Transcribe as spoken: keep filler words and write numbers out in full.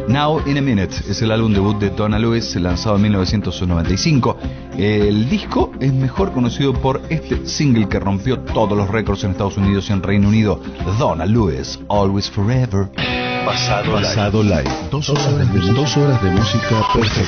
Now in a Minute es el álbum debut de Donna Lewis, lanzado en mil novecientos noventa y cinco. El disco es mejor conocido por este single que rompió todos los récords en Estados Unidos y en Reino Unido, Donna Lewis, Always Forever. Pasado, Pasado Live. Dos horas de, dos horas de música perfecta.